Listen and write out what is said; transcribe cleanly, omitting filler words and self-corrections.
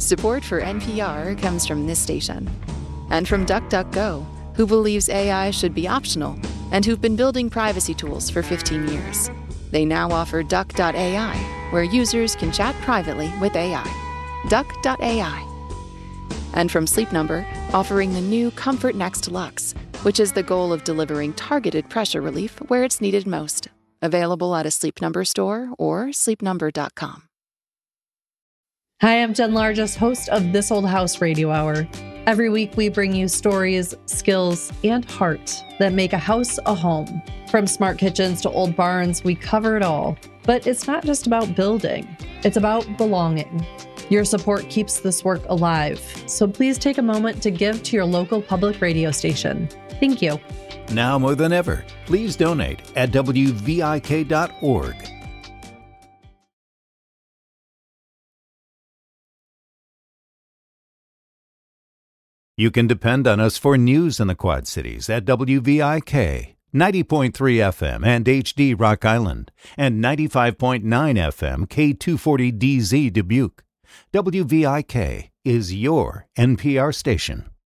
Support for NPR comes from this station and from DuckDuckGo, who believes AI should be optional and who've been building privacy tools for 15 years. They now offer Duck.ai, where users can chat privately with AI. Duck.ai. And from Sleep Number, offering the new Comfort Next Luxe, which is the goal of delivering targeted pressure relief where it's needed most. Available at a Sleep Number store or sleepnumber.com. Hi, I'm Jen Largest, host of This Old House Radio Hour. Every week we bring you stories, skills, and heart that make a house a home. From smart kitchens to old barns, we cover it all. But it's not just about building, it's about belonging. Your support keeps this work alive, so please take a moment to give to your local public radio station. Thank you. Now more than ever, please donate at wvik.org. You can depend on us for news in the Quad Cities at WVIK, 90.3 FM and HD Rock Island, and 95.9 FM K240DZ Dubuque. WVIK is your NPR station.